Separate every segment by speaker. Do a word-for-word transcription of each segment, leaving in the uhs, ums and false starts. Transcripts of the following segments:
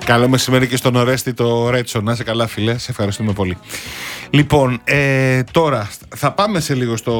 Speaker 1: Καλό μεσημέρι και στον Ορέστη το Ρέτσο. Να είσαι καλά, φίλε. Σε ευχαριστούμε πολύ. Λοιπόν, ε, τώρα θα πάμε σε λίγο στο,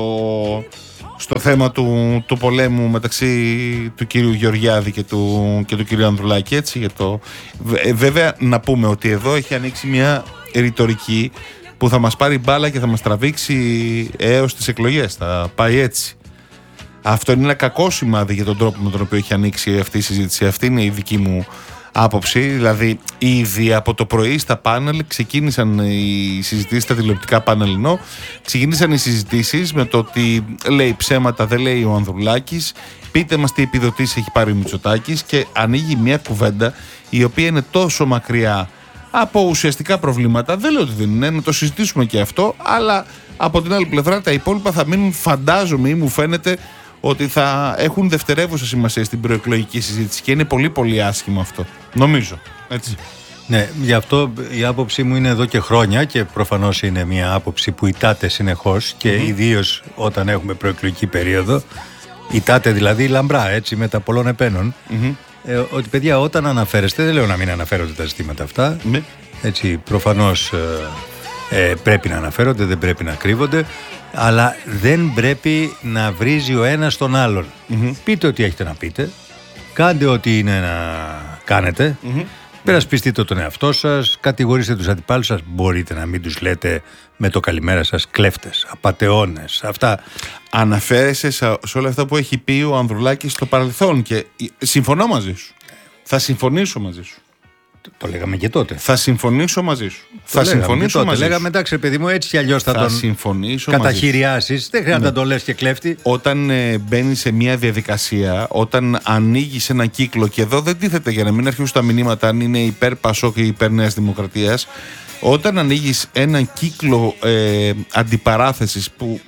Speaker 1: στο θέμα του, του πολέμου μεταξύ του κύριου Γεωργιάδη και του, και του κύριου Ανδρουλάκη. Έτσι, για το, ε, βέβαια, να πούμε ότι εδώ έχει ανοίξει μια ρητορική που θα μας πάρει μπάλα και θα μας τραβήξει έως τις εκλογές. Θα πάει έτσι. Αυτό είναι ένα κακό σημάδι για τον τρόπο με τον οποίο έχει ανοίξει αυτή η συζήτηση. Αυτή είναι η δική μου άποψη. Δηλαδή, ήδη από το πρωί στα πάνελ ξεκίνησαν οι συζητήσεις, στα τηλεοπτικά πάνελ ενώ, ξεκίνησαν οι συζητήσεις με το ότι λέει ψέματα, δεν λέει ο Ανδρουλάκης. Πείτε μας τι επιδοτήσεις έχει πάρει ο Μητσοτάκης, και ανοίγει μια κουβέντα η οποία είναι τόσο μακριά από ουσιαστικά προβλήματα. Δεν λέω ότι δεν είναι, να το συζητήσουμε και αυτό, αλλά από την άλλη πλευρά τα υπόλοιπα θα μείνουν, φαντάζομαι ή μου φαίνεται, ότι θα έχουν δευτερεύουσα σημασία στην προεκλογική συζήτηση, και είναι πολύ πολύ άσχημο αυτό, νομίζω, έτσι.
Speaker 2: Ναι, γι' αυτό η άποψή μου είναι εδώ και χρόνια, και προφανώς είναι μια άποψη που ητάται συνεχώς, και mm-hmm. ιδίως όταν έχουμε προεκλογική περίοδο, ητάται δηλαδή λαμπρά, έτσι, με τα πολλών επένων, mm-hmm. ε, ότι παιδιά, όταν αναφέρεστε, δεν λέω να μην αναφέρονται τα ζητήματα αυτά, mm-hmm. έτσι, προφανώς ε, ε, πρέπει να αναφέρονται, δεν πρέπει να κρύβονται, αλλά δεν πρέπει να βρίζει ο ένας τον άλλον. Mm-hmm. Πείτε ό,τι έχετε να πείτε, κάντε ό,τι είναι να κάνετε, mm-hmm. περασπιστείτε τον εαυτό σας, κατηγορήστε τους αντιπάλους σας, μπορείτε να μην τους λέτε με το καλημέρα σας κλέφτες, απατεώνες, αυτά.
Speaker 1: Αναφέρεσαι σε όλα αυτά που έχει πει ο Ανδρουλάκης στο παρελθόν, και συμφωνώ μαζί σου. Θα συμφωνήσω μαζί σου.
Speaker 2: Το λέγαμε και τότε.
Speaker 1: Θα συμφωνήσω μαζί σου.
Speaker 2: Το
Speaker 1: θα συμφωνήσω μαζί σου.
Speaker 2: Λέγαμε, εντάξει, παιδί μου, έτσι κι αλλιώς θα, θα τον καταχειριάσεις. Δεν χρειάζεται ναι. να τον λες και κλέφτη.
Speaker 1: Όταν ε, μπαίνεις σε μια διαδικασία, όταν ανοίγεις ένα κύκλο, και εδώ δεν τίθεται για να μην αρχίσουν τα μηνύματα αν είναι υπέρ Πασόκ ή υπέρ Νέας Δημοκρατίας, όταν ανοίγεις ένα κύκλο ε, αντιπαράθεσης που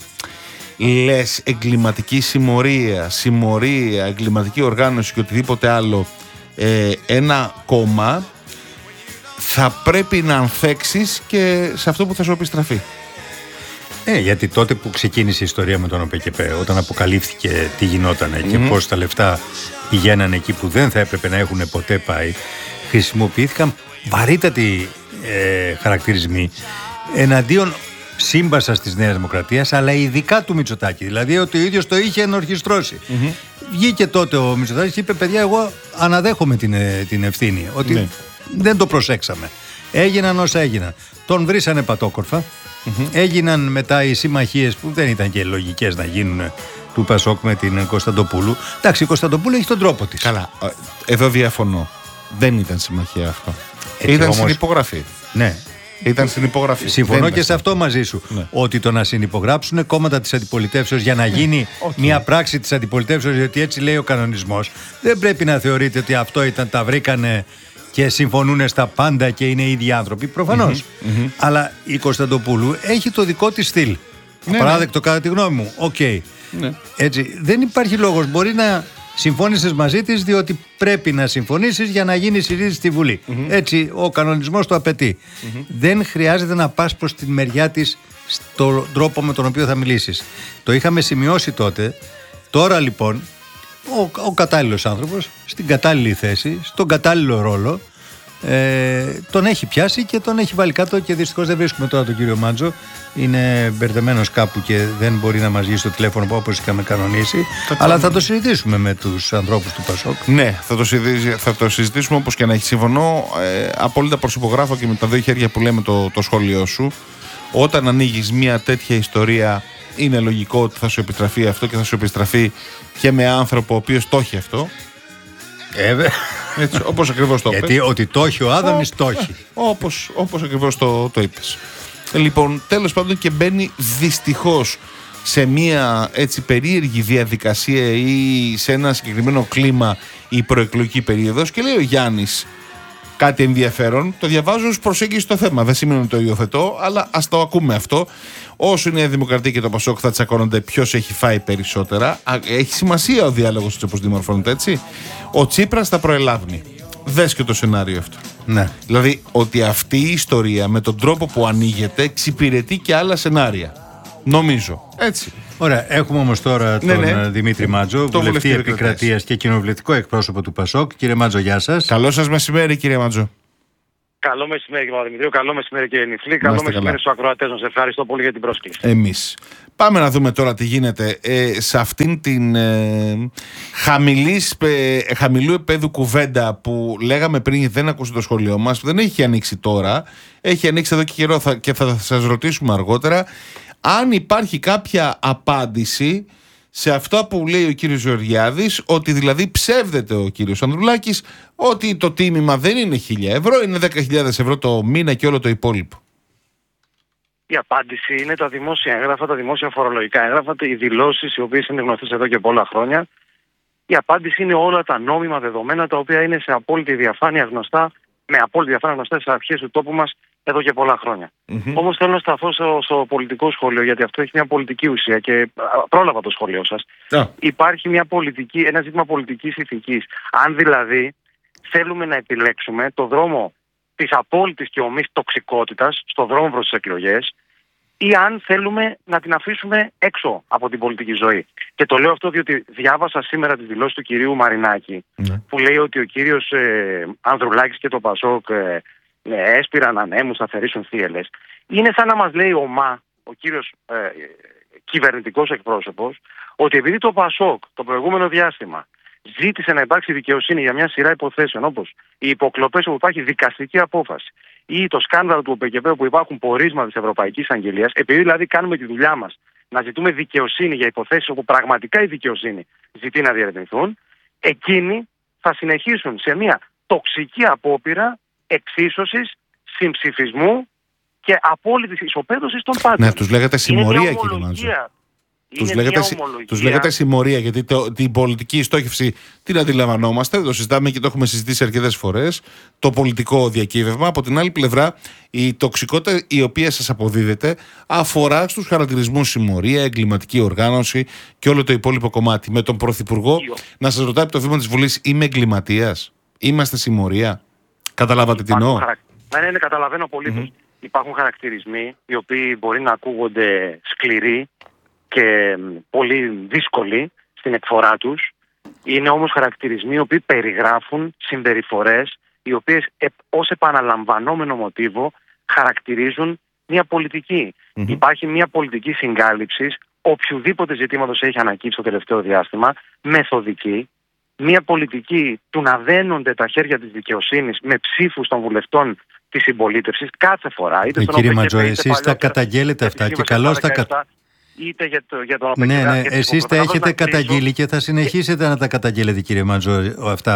Speaker 1: λες εγκληματική συμμορία, συμμορία, εγκληματική οργάνωση και οτιδήποτε άλλο, ε, ένα κόμμα, θα πρέπει να ανθέξεις και σε αυτό που θα σου επιστραφεί.
Speaker 2: Ε, γιατί τότε που ξεκίνησε η ιστορία με τον ΟΠΕΚΕΠΕ, όταν αποκαλύφθηκε τι γινότανε mm-hmm. και πώς τα λεφτά πηγαίνανε εκεί που δεν θα έπρεπε να έχουν ποτέ πάει, χρησιμοποιήθηκαν βαρύτατοι ε, χαρακτηρισμοί εναντίον σύμπασας της Νέας Δημοκρατίας, αλλά ειδικά του Μητσοτάκη. Δηλαδή ότι ο ίδιος το είχε ενορχιστρώσει. Mm-hmm. Βγήκε τότε ο Μητσοτάκης και είπε: παιδιά, εγώ αναδέχομαι την, την ευθύνη. Ότι ναι. δεν το προσέξαμε. Έγιναν όσα έγιναν. Τον βρήσανε πατόκορφα. Mm-hmm. Έγιναν μετά οι συμμαχίες που δεν ήταν και λογικές να γίνουν, του Πασόκ με την Κωνσταντοπούλου. Εντάξει, η Κωνσταντοπούλου έχει τον τρόπο της.
Speaker 1: Καλά. Εδώ διαφωνώ. Δεν ήταν συμμαχία αυτό. Έτσι, ήταν όμως συνυπογραφή.
Speaker 2: Ναι.
Speaker 1: Ήταν συνυπογραφή.
Speaker 2: Συμφωνώ δεν και σε αυτό μαζί σου. Ναι. Ότι το να συνυπογράψουν κόμματα της αντιπολιτεύσεως για να γίνει okay. μια πράξη της αντιπολιτεύσεως, γιατί έτσι λέει ο κανονισμός, δεν πρέπει να θεωρείτε ότι αυτό ήταν, τα βρήκανε και συμφωνούν στα πάντα και είναι οι ίδιοι άνθρωποι. Προφανώς. Mm-hmm. Mm-hmm. Αλλά η Κωνσταντοπούλου έχει το δικό της στυλ. Ναι, απαράδεκτο ναι. κατά τη γνώμη μου. Οκ. Okay. Ναι. Έτσι. Δεν υπάρχει λόγος. Μπορεί να συμφώνησες μαζί της διότι πρέπει να συμφωνήσεις για να γίνει συζήτηση στη Βουλή. Mm-hmm. Έτσι ο κανονισμός το απαιτεί. Mm-hmm. Δεν χρειάζεται να πας προς τη μεριά της στον τρόπο με τον οποίο θα μιλήσεις. Το είχαμε σημειώσει τότε. Τώρα λοιπόν ο, ο κατάλληλος άνθρωπος στην κατάλληλη θέση, στον κατάλληλο ρόλο, ε, τον έχει πιάσει και τον έχει βάλει κάτω, και δυστυχώς δεν βρίσκουμε τώρα τον κύριο Μάντζο. Είναι μπερδεμένος κάπου και δεν μπορεί να μας βγει στο τηλέφωνο όπως είχαμε κανονίσει. Το αλλά το... θα το συζητήσουμε με τους ανθρώπους του Πασόκ.
Speaker 1: Ναι, θα το, συζητήσουμε, θα το συζητήσουμε όπως και να έχει. Συμφωνώ ε, απόλυτα, προσυπογράφω και με τα δύο χέρια που λέμε το, το σχόλιο σου. Όταν ανοίγεις μια τέτοια ιστορία, είναι λογικό ότι θα σου επιστραφεί αυτό, και θα σου επιστραφεί και με άνθρωπο ο οποίος το έχει αυτό.
Speaker 2: Ε,
Speaker 1: έτσι, όπως ακριβώς το είπες.
Speaker 2: Γιατί ότι το έχει ο Άδωνης, το έχει.
Speaker 1: Όπως, όπως ακριβώς το, το είπες. Λοιπόν, τέλος πάντων, και μπαίνει δυστυχώς σε μια έτσι περίεργη διαδικασία ή σε ένα συγκεκριμένο κλίμα η προεκλογική περίοδος, και λέει ο Γιάννης κάτι ενδιαφέρον. Το διαβάζω ως προσέγγιση στο θέμα. Δεν σημαίνει ότι το υιοθετώ, αλλά ας το ακούμε αυτό. Όσο είναι η Δημοκρατία και το Πασόκ θα τσακώνονται ποιος έχει φάει περισσότερα. Έχει σημασία ο διάλογος έτσι όπως δημορφώνεται, έτσι. Ο Τσίπρας θα προελάβει. Δες και το σενάριο αυτό.
Speaker 2: Ναι.
Speaker 1: Δηλαδή ότι αυτή η ιστορία με τον τρόπο που ανοίγεται εξυπηρετεί και άλλα σενάρια. Νομίζω. Έτσι.
Speaker 2: Ωραία. Έχουμε όμως τώρα
Speaker 1: ναι,
Speaker 2: τον
Speaker 1: ναι.
Speaker 2: Δημήτρη Μάτζο, βουλευτή επικρατείας και κοινοβουλευτικό εκπρόσωπο του Πασόκ. Κύριε Μάτζο, γεια σας.
Speaker 1: Καλό σας μεσημέρι, κύριε Μάτζο.
Speaker 3: Καλό μεσημέρι κύριε Παπαδημητρίου, καλό μεσημέρι κύριε Νιφλή, καλό μεσημέρι καλά. Στους ακροατές μας. Ευχαριστώ πολύ για την πρόσκληση.
Speaker 1: Εμείς. Πάμε να δούμε τώρα τι γίνεται ε, σε αυτήν την ε, χαμηλής, ε, χαμηλού επέδου κουβέντα που λέγαμε πριν, δεν ακούσε το σχολείο μας, δεν έχει ανοίξει τώρα, έχει ανοίξει εδώ και καιρό θα, και θα σας ρωτήσουμε αργότερα αν υπάρχει κάποια απάντηση σε αυτό που λέει ο κύριος Γεωργιάδης, ότι δηλαδή ψεύδεται ο κύριος Ανδρουλάκης ότι το τίμημα δεν είναι χίλια ευρώ, είναι δέκα χιλιάδες ευρώ το μήνα και όλο το υπόλοιπο.
Speaker 3: Η απάντηση είναι τα δημόσια έγγραφα, τα δημόσια φορολογικά έγγραφα, οι δηλώσεις οι οποίες είναι γνωστές εδώ και πολλά χρόνια. Η απάντηση είναι όλα τα νόμιμα δεδομένα τα οποία είναι σε απόλυτη διαφάνεια γνωστά, με απόλυτη διαφάνεια γνωστά στις αρχές του τόπου μας εδώ και πολλά χρόνια. Mm-hmm. Όμως θέλω να σταθώ στο, στο πολιτικό σχόλιο, γιατί αυτό έχει μια πολιτική ουσία και πρόλαβα το σχόλιο σας. Yeah. Υπάρχει μια πολιτική, ένα ζήτημα πολιτικής ηθικής. Αν δηλαδή θέλουμε να επιλέξουμε το δρόμο της απόλυτης και ομής τοξικότητας στον δρόμο προς τις εκλογές, ή αν θέλουμε να την αφήσουμε έξω από την πολιτική ζωή. Και το λέω αυτό διότι διάβασα σήμερα τις δηλώσεις του κυρίου Μαρινάκη, mm. που λέει ότι ο κύριος ε, Ανδρουλάκης και το Πασόκ ε, ε, έσπηραν ανέμους, θα θερήσουν θύελες. Είναι σαν να μας λέει ο ΜΑ, ο κύριος ε, ε, κυβερνητικός εκπρόσωπος, ότι επειδή το Πασόκ το προηγούμενο διάστημα ζήτησε να υπάρξει δικαιοσύνη για μια σειρά υποθέσεων, όπως οι υποκλοπές όπου υπάρχει δικαστική απόφαση ή το σκάνδαλο του ΟΠΕΚΕΠΕ που υπάρχουν πορίσματα της Ευρωπαϊκής Αγγελίας, επειδή δηλαδή κάνουμε τη δουλειά μας να ζητούμε δικαιοσύνη για υποθέσεις όπου πραγματικά η δικαιοσύνη ζητεί να διερευνηθούν, εκείνοι θα συνεχίσουν σε μια τοξική απόπειρα εξίσωσης, συμψηφισμού και απόλυτης ισοπαίδωσης των πάντων.
Speaker 1: Ναι, τους λέγατε συμμορία, κύριε Μάντζο. Τους λέγατε, τους λέγατε συμμορία, γιατί το, την πολιτική στόχευση την αντιλαμβανόμαστε, το συζητάμε και το έχουμε συζητήσει αρκετές φορές, το πολιτικό διακύβευμα. Από την άλλη πλευρά, η τοξικότητα η οποία σας αποδίδεται αφορά στους χαρακτηρισμούς συμμορία, εγκληματική οργάνωση και όλο το υπόλοιπο κομμάτι. Με τον Πρωθυπουργό να σας ρωτάει από το βήμα της Βουλής, είμαι εγκληματίας, είμαστε συμμορία. Καταλάβατε τι εννοώ?
Speaker 3: Χαρακ... Ναι, ναι, ναι, καταλαβαίνω πολύ. Mm-hmm. Υπάρχουν χαρακτηρισμοί οι οποίοι μπορεί να ακούγονται σκληροί και πολύ δύσκολοι στην εκφορά τους. Είναι όμως χαρακτηρισμοί οι οποίοι περιγράφουν συμπεριφορές οι οποίες ε, ως επαναλαμβανόμενο μοτίβο χαρακτηρίζουν μια πολιτική. Mm-hmm. Υπάρχει μια πολιτική συγκάλυψης οποιοδήποτε ζητήματος έχει ανακύψει το τελευταίο διάστημα, μεθοδική, μια πολιτική του να δένονται τα χέρια της δικαιοσύνης με ψήφους των βουλευτών της συμπολίτευσης κάθε φορά. Είτε
Speaker 2: ε, κύριε Ματζό, εσείς τα καταγγέλλετε αυτά και καλώς τα καταγγέλλετε.
Speaker 3: Είτε για, το, για τον
Speaker 2: ναι, ναι, εσείς τα έχετε καταγγείλει και θα συνεχίσετε να τα καταγγέλλετε, κύριε Μάντζο, αυτά.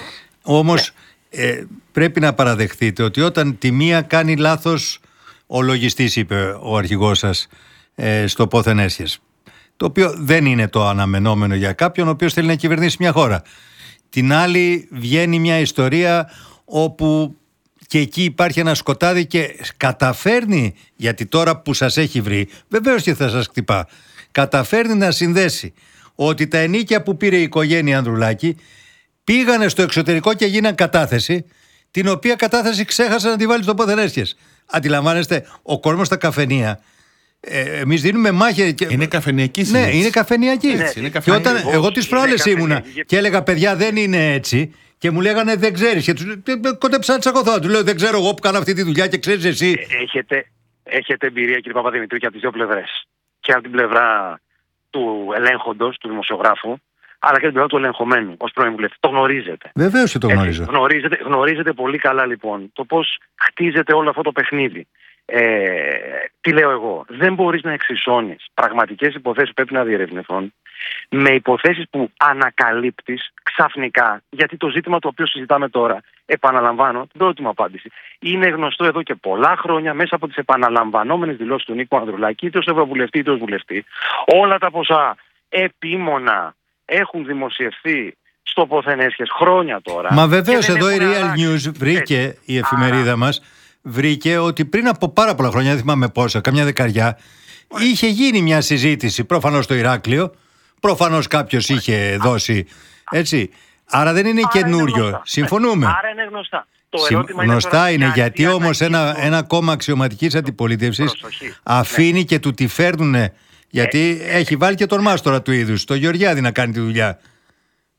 Speaker 2: Όμως ε, πρέπει να παραδεχτείτε ότι όταν τη μία κάνει λάθος ο λογιστής, είπε ο αρχηγός σας ε, στο πόθεν έσχες, το οποίο δεν είναι το αναμενόμενο για κάποιον ο οποίος θέλει να κυβερνήσει μια χώρα. Την άλλη βγαίνει μια ιστορία όπου και εκεί υπάρχει ένα σκοτάδι και καταφέρνει, γιατί τώρα που σας έχει βρει, βεβαίως και θα σας χτυπά, καταφέρνει να συνδέσει ότι τα ενίκια που πήρε η οικογένεια Ανδρουλάκη πήγανε στο εξωτερικό και γίναν κατάθεση, την οποία κατάθεση ξέχασε να τη βάλει στο πόθεν έσχες. Αντιλαμβάνεστε, ο κόσμος στα καφενεία, ε, εμείς δίνουμε μάχη. Και...
Speaker 1: Είναι καφενειακή
Speaker 2: συνέχεια. Ναι, είναι καφενειακή.
Speaker 1: Είναι, είναι καφενειακή.
Speaker 2: Και όταν εγώ τις προάλλες ήμουνα και έλεγα, παιδιά, δεν είναι έτσι. Και μου λέγανε δεν ξέρεις. Και τους κόντεψα να τσακωθώ. Του λέω δεν ξέρω εγώ που κάνω αυτή τη δουλειά και ξέρεις εσύ.
Speaker 3: Έχετε, έχετε εμπειρία, κύριε Παπαδημητρίου, και από τις δύο πλευρές. Και από την πλευρά του ελέγχοντος, του δημοσιογράφου, αλλά και από την πλευρά του ελεγχομένου ως πρώην βουλευτή. Το γνωρίζετε.
Speaker 2: Βεβαίως και το γνωρίζω.
Speaker 3: Έτσι, γνωρίζετε, γνωρίζετε πολύ καλά λοιπόν το πώς χτίζεται όλο αυτό το παιχνίδι. Ε, τι λέω εγώ, δεν μπορείς να εξισώνεις πραγματικές υποθέσεις που πρέπει να διερευνηθούν με υποθέσεις που ανακαλύπτεις ξαφνικά, γιατί το ζήτημα το οποίο συζητάμε τώρα, επαναλαμβάνω την πρώτη μου απάντηση, είναι γνωστό εδώ και πολλά χρόνια μέσα από τις επαναλαμβανόμενες δηλώσεις του Νίκου Ανδρουλάκη, είτε ως Ευρωβουλευτή είτε ως Βουλευτή. Όλα τα ποσά επίμονα έχουν δημοσιευθεί στο πόθεν έσχες χρόνια τώρα.
Speaker 2: Μα βεβαίως εδώ η Real News βρήκε, έτσι, η εφημερίδα Άρα. μας βρήκε ότι πριν από πάρα πολλά χρόνια, δεν θυμάμαι πόσα, καμιά δεκαριά, Ωραία. είχε γίνει μια συζήτηση προφανώς στο Ηράκλειο, προφανώς κάποιος είχε δώσει, έτσι. Άρα δεν είναι Άρα καινούριο. Είναι συμφωνούμε.
Speaker 3: Άρα είναι γνωστά. Το
Speaker 2: Συμ... γνωστά είναι, είναι γιατί, γιατί όμως ένα, ένα κόμμα αξιωματικής αντιπολίτευσης αφήνει ναι. και του τη φέρνουνε, γιατί ε, έχει βάλει και τον μάστορα του είδους, το Γεωργιάδη, να κάνει τη δουλειά.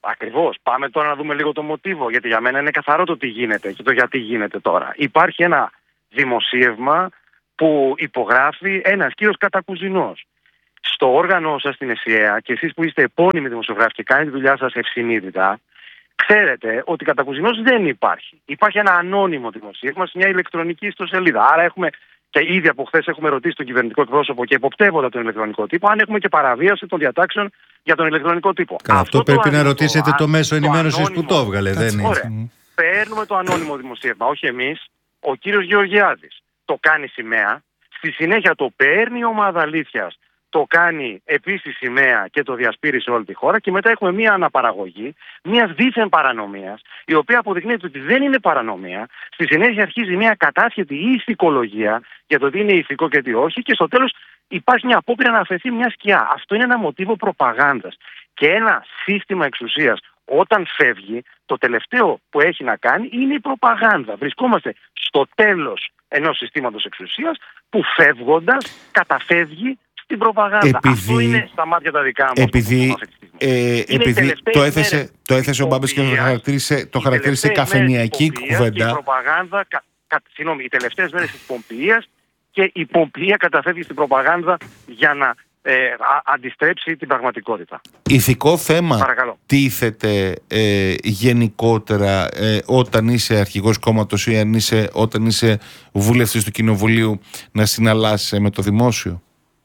Speaker 3: Ακριβώς. Πάμε τώρα να δούμε λίγο το μοτίβο, γιατί για μένα είναι καθαρό το τι γίνεται και το γιατί γίνεται τώρα. Υπάρχει ένα δημοσίευμα που υπογράφει ένας κύριος Κατακουζινός. Στο όργανο σας στην ΕΣΥΑ, και εσείς που είστε επώνυμοι δημοσιογράφοι και κάνετε τη δουλειά σας ευσυνείδητα, ξέρετε ότι Κατακουζινός δεν υπάρχει. Υπάρχει ένα ανώνυμο δημοσίευμα σε μια ηλεκτρονική ιστοσελίδα. Άρα έχουμε, και ήδη από χθες έχουμε ρωτήσει τον κυβερνητικό εκπρόσωπο και υποπτεύοντα τον ηλεκτρονικό τύπο, αν έχουμε και παραβίαση των διατάξεων για τον ηλεκτρονικό τύπο.
Speaker 2: Αυτό, αυτό πρέπει να ρωτήσετε το μέσο ενημέρωσης που το έβγαλε. Δεν είναι.
Speaker 3: Ωραία. Παίρνουμε το ανώνυμο δημοσίευμα, όχι εμείς. Ο κύριος Γεωργιάδης το κάνει σημαία. Στη συνέχεια το παίρνει η ομάδα αλήθειας, το κάνει επίσης σημαία και το διασπείρει σε όλη τη χώρα, και μετά έχουμε μια αναπαραγωγή μιας δίθεν παρανομίας, η οποία αποδεικνύεται ότι δεν είναι παρανομία. Στη συνέχεια αρχίζει μια κατάσχετη ηθικολογία για το τι είναι ηθικό και τι όχι, και στο τέλος υπάρχει μια απόπειρα να αφαιθεί μια σκιά. Αυτό είναι ένα μοτίβο προπαγάνδας. Και ένα σύστημα εξουσίας, όταν φεύγει, το τελευταίο που έχει να κάνει είναι η προπαγάνδα. Βρισκόμαστε στο τέλος ενός συστήματος εξουσίας που φεύγοντας καταφεύγει στην προπαγάνδα.
Speaker 1: Επειδή,
Speaker 3: Αυτό είναι στα μάτια τα δικά μου.
Speaker 1: Επειδή, ε, επειδή το έθεσε, το έθεσε ο Μπάμπης και το χαρακτήρισε, το χαρακτήρισε καφενειακή κουβέντα.
Speaker 3: Η προπαγάνδα, κα, κα, συγγνώμη, οι τελευταίες μέρες της Πομπιείας, και η Πομπιεία καταφεύγει στην προπαγάνδα για να ε, α, αντιστρέψει την πραγματικότητα.
Speaker 1: Ηθικό θέμα
Speaker 3: Παρακαλώ.
Speaker 1: τίθεται ε, γενικότερα ε, όταν είσαι αρχηγός κόμματος ή αν είσαι, όταν είσαι βουλευτής του Κοινοβουλίου, να συναλλάσσεσαι με το δημόσιο?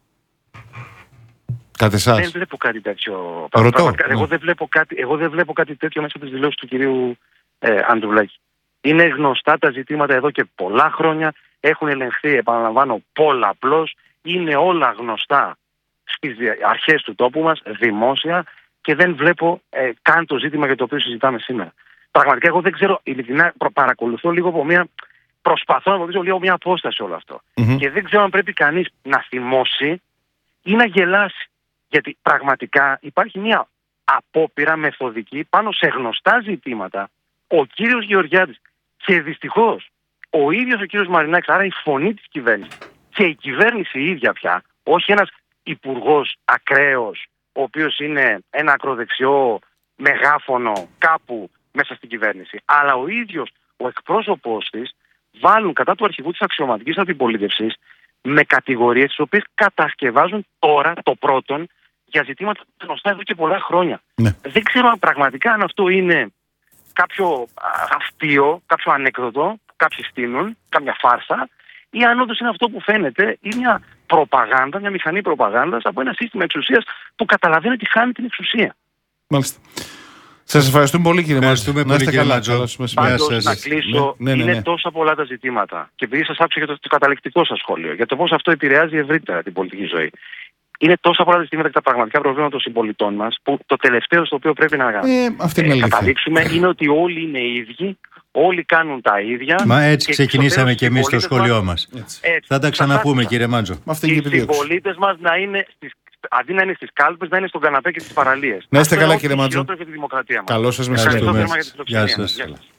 Speaker 1: Κατ' εσάς?
Speaker 3: Δεν βλέπω κάτι τέτοιο.
Speaker 1: Ρωτώ.
Speaker 3: Εγώ, δεν βλέπω κάτι, εγώ δεν βλέπω κάτι τέτοιο μέσα από τις δηλώσεις του κυρίου ε, Ανδρουλάκη. Είναι γνωστά τα ζητήματα εδώ και πολλά χρόνια. Έχουν ελεγχθεί, επαναλαμβάνω, πολλαπλώς. Είναι όλα γνωστά στις αρχές του τόπου μας, δημόσια, και δεν βλέπω ε, καν το ζήτημα για το οποίο συζητάμε σήμερα. Πραγματικά εγώ δεν ξέρω, ειλικρινά παρακολουθώ λίγο από μια... Προσπαθώ να βοηθήσω λίγο μια απόσταση όλο αυτό. Mm-hmm. Και δεν ξέρω αν πρέπει κανείς να θυμώσει ή να γελάσει. Γιατί πραγματικά υπάρχει μια απόπειρα μεθοδική πάνω σε γνωστά ζητήματα. Ο κύριος Γεωργιάδης και δυστυχώς ο ίδιος ο κύριος Μαρινάκης, άρα η φωνή της κυβέρνησης και η κυβέρνηση η ίδια πια, όχι ένας υπουργός ακραίος, ο οποίος είναι ένα ακροδεξιό μεγάφωνο κάπου μέσα στην κυβέρνηση, αλλά ο ίδιος ο εκπρόσωπός της, βάλουν κατά του αρχηγού της αξιωματικής αντιπολίτευσης με κατηγορίες τις οποίες κατασκευάζουν τώρα το πρώτον για ζητήματα γνωστά εδώ και πολλά χρόνια. Ναι. Δεν ξέρω αν πραγματικά αν αυτό είναι κάποιο αστείο, κάποιο ανέκδοτο, κάποιοι στείνουν, κάποια φάρσα, ή αν όντως είναι αυτό που φαίνεται, ή μια προπαγάνδα, μια μηχανή προπαγάνδας από ένα σύστημα εξουσίας που καταλαβαίνει ότι χάνει την εξουσία.
Speaker 1: Μάλιστα. Σας ευχαριστούμε πολύ, κύριε
Speaker 2: Μάτζο.
Speaker 1: Να είστε καλά.
Speaker 3: Πάντως, να κλείσω,
Speaker 1: ναι, ναι, ναι, ναι.
Speaker 3: είναι τόσα πολλά τα ζητήματα. Και επειδή σας άκουσα για το, το καταληκτικό σας σχόλιο, για το πώς αυτό επηρεάζει ευρύτερα την πολιτική ζωή. Είναι τόσα πολλά τα ζητήματα και τα πραγματικά προβλήματα των συμπολιτών μας, που το τελευταίο στο οποίο πρέπει να
Speaker 1: ε, ε,
Speaker 3: καταλήξουμε είναι ότι όλοι είναι ίδιοι, όλοι κάνουν τα ίδια.
Speaker 2: Μα έτσι και ξεκινήσαμε και εμείς στο σχολείο μας. μας. Έτσι. Θα τα ξαναπούμε, κύριε Μάτζο.
Speaker 3: Οι συμπολίτες μας να είναι στις, αντί να είναι στις κάλπες, να είναι στον καναπέ και στις παραλίες.
Speaker 1: Να είστε καλά, κύριε Μάτζο.
Speaker 3: Καλό
Speaker 1: σας μεσημέρι.
Speaker 2: Γεια σας.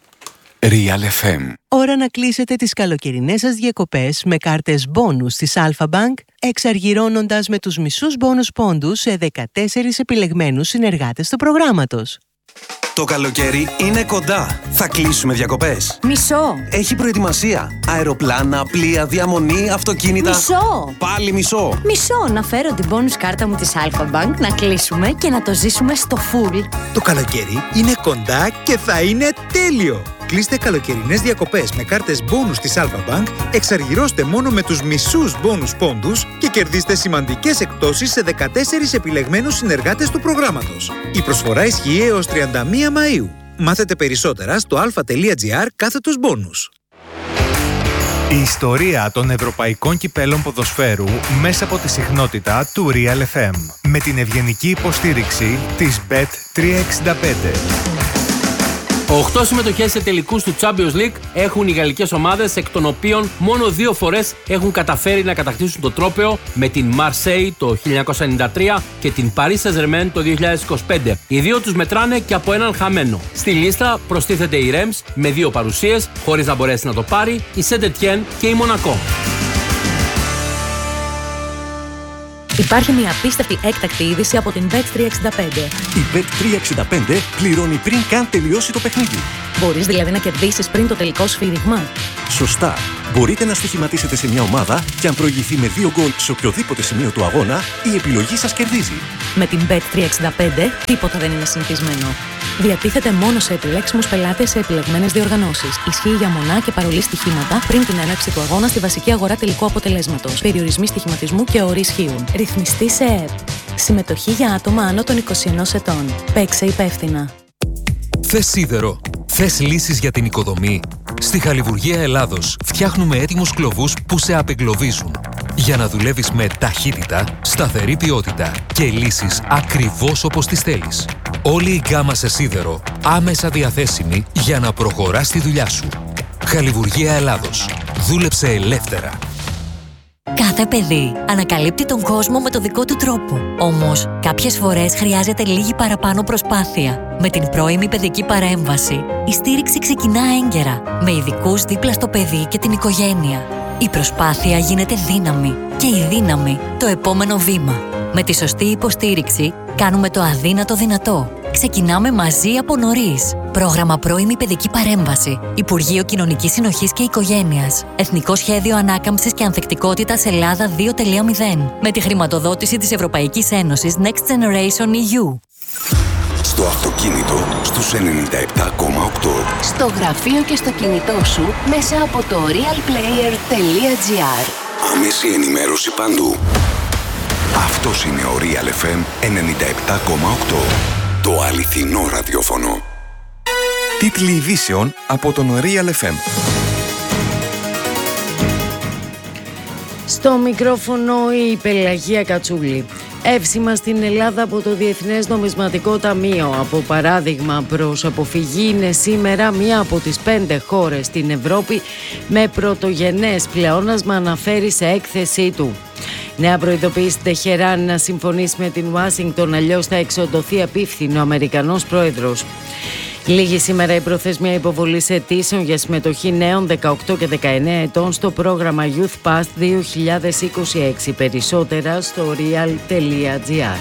Speaker 4: Real εφ εμ.
Speaker 5: Ώρα να κλείσετε τις καλοκαιρινές σας διακοπές με κάρτες μπόνους της Alpha Bank, εξαργυρώνοντας με τους μισούς μπόνους πόντους σε δεκατέσσερις επιλεγμένους συνεργάτες του προγράμματος.
Speaker 4: Το καλοκαίρι είναι κοντά. Θα κλείσουμε διακοπές.
Speaker 6: Μισό.
Speaker 4: Έχει προετοιμασία. Αεροπλάνα, πλοία, διαμονή, αυτοκίνητα.
Speaker 6: Μισό.
Speaker 4: Πάλι μισό.
Speaker 6: Μισό. Να φέρω την bonus κάρτα μου της Alpha Bank, να κλείσουμε και να το ζήσουμε στο full.
Speaker 7: Το καλοκαίρι είναι κοντά και θα είναι τέλειο. Κλείστε καλοκαιρινές διακοπές με κάρτες bonus της Alpha Bank, εξαργυρώστε μόνο με τους μισούς bonus πόντους και κερδίστε σημαντικές εκπτώσεις σε δεκατέσσερις επιλεγμένους συνεργάτες του προγράμματος. Η προσφορά ισχύει έως τριάντα μία Μαΐου. Μάθετε περισσότερα στο alpha.gr κάθετος bonus.
Speaker 8: Η ιστορία των ευρωπαϊκών κυπέλων ποδοσφαίρου μέσα από τη συχνότητα του Real εφ εμ με την ευγενική υποστήριξη της μπετ τριακόσια εξήντα πέντε.
Speaker 9: Οχτώ συμμετοχές σε τελικούς του Champions League έχουν οι γαλλικές ομάδες, εκ των οποίων μόνο δύο φορές έχουν καταφέρει να κατακτήσουν το τρόπαιο, με την Marseille το χίλια εννιακόσια ενενήντα τρία και την Paris Saint-Germain το δύο χιλιάδες είκοσι πέντε. Οι δύο τους μετράνε και από έναν χαμένο. Στη λίστα προστίθεται η Reims με δύο παρουσίες, χωρίς να μπορέσει να το πάρει, η Saint-Etienne και η Μονακό.
Speaker 10: Υπάρχει μια απίστευτη έκτακτη είδηση από την μπετ τριακόσια εξήντα πέντε.
Speaker 11: Η μπετ τριακόσια εξήντα πέντε πληρώνει πριν καν τελειώσει το παιχνίδι.
Speaker 10: Μπορείς δηλαδή να κερδίσεις πριν το τελικό σφύριγμα.
Speaker 11: Σωστά. Μπορείτε να στοιχηματίσετε σε μια ομάδα και αν προηγηθεί με δύο γκολ σε οποιοδήποτε σημείο του αγώνα, η επιλογή σας κερδίζει.
Speaker 10: Με την μπετ τριακόσια εξήντα πέντε τίποτα δεν είναι συνηθισμένο. Διατίθεται μόνο σε επιλέξιμους πελάτες σε επιλεγμένες διοργανώσεις. Ισχύει για μονά και παρολί στοιχήματα πριν την έναρξη του αγώνα στη βασική αγορά τελικού αποτελέσματος. Περιορισμοί στοιχηματισμού και όροι ισχύουν. Ρυθμιστή σε ΕΕΠ. Συμμετοχή για άτομα άνω των είκοσι ενός ετών. Παίξε υπεύθυνα.
Speaker 12: Θες σίδερο? Θες λύσεις για την οικοδομή? Στη Χαλιβουργία Ελλάδος φτιάχνουμε έτοιμους κλωβούς που σε απεγκλωβίζουν. Για να δουλεύεις με ταχύτητα, σταθερή ποιότητα και λύσεις ακριβώς όπως τις θέλεις. Όλη η γκάμα σε σίδερο άμεσα διαθέσιμη για να προχωράς τη δουλειά σου. Χαλιβουργία Ελλάδος. Δούλεψε ελεύθερα.
Speaker 6: Κάθε παιδί ανακαλύπτει τον κόσμο με το δικό του τρόπο. Όμως, κάποιες φορές χρειάζεται λίγη παραπάνω προσπάθεια. Με την πρώιμη παιδική παρέμβαση, η στήριξη ξεκινά έγκαιρα, με ειδικούς δίπλα στο παιδί και την οικογένεια. Η προσπάθεια γίνεται δύναμη και η δύναμη το επόμενο βήμα. Με τη σωστή υποστήριξη, κάνουμε το αδύνατο δυνατό. Ξεκινάμε μαζί από νωρίς. Πρόγραμμα πρώιμη παιδική παρέμβαση. Υπουργείο Κοινωνικής Συνοχής και Οικογένειας. Εθνικό Σχέδιο Ανάκαμψης και Ανθεκτικότητας Ελλάδα δύο κόμμα μηδέν. Με τη χρηματοδότηση της Ευρωπαϊκής Ένωσης Next Generation ι γιου.
Speaker 13: Στο αυτοκίνητο στους ενενήντα επτά κόμμα οκτώ.
Speaker 14: Στο γραφείο και στο κινητό σου μέσα από το realplayer τελεία gr.
Speaker 13: Άμεση ενημέρωση παντού. Αυτός είναι ο Real εφ εμ ενενήντα επτά κόμμα οκτώ. Το αληθινό ραδιόφωνο. Τίτλοι ειδήσεων από τον Real εφ εμ.
Speaker 15: Στο μικρόφωνο η Πελαγία Κατσούλη. Εύσημα στην Ελλάδα από το Διεθνές Νομισματικό Ταμείο. Από παράδειγμα προς αποφυγή είναι σήμερα μία από τις πέντε χώρες στην Ευρώπη με πρωτογενές πλεόνασμα, αναφέρει σε έκθεσή του. Νέα προειδοποίηση στην Τεχεράνη να συμφωνήσει με την Ουάσιγκτον, αλλιώς θα εξοντωθεί απίφθηνο ο Αμερικανός πρόεδρος. Λίγη σήμερα η προθεσμία υποβολής αιτήσεων για συμμετοχή νέων δεκαοκτώ και δεκαεννέα ετών στο πρόγραμμα Youth Pass δύο χιλιάδες είκοσι έξι. Περισσότερα στο real τελεία gr.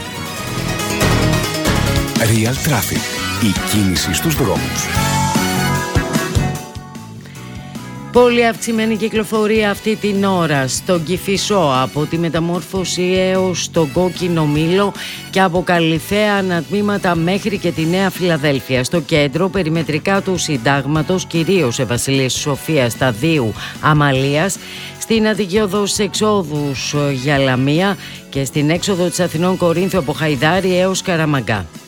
Speaker 13: Real Traffic. Η κίνηση στους δρόμους.
Speaker 15: Πολύ αυξημένη κυκλοφορία αυτή την ώρα στον Κηφισό, από τη Μεταμόρφωση έως τον Κόκκινο Μήλο και από Καλιθέα ανατμήματα μέχρι και τη Νέα Φιλαδέλφια. Στο κέντρο, περιμετρικά του Συντάγματος, κυρίως σε Βασιλείας Σοφίας, Σταδίου, Αμαλίας, στην Αττική Οδό στις εξόδους για Λαμία και στην έξοδο της Αθηνών Κορίνθου από Χαϊδάρη έως Καραμαγκά.